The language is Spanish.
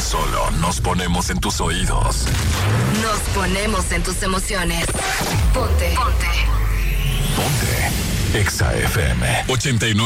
solo nos ponemos en tus oídos. Nos ponemos en tus emociones. Ponte. Ponte. Exa FM 89.